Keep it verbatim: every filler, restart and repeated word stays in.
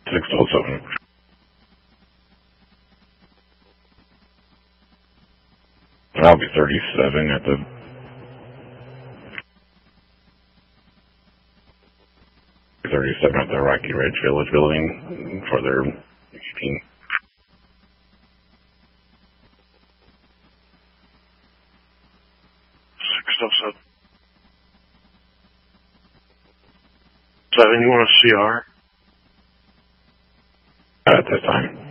six oh seven. I'll be thirty-seven at the thirty-seven at the Rocky Ridge Village building for their meeting. six oh seven. Seven, you want a C R? At this time.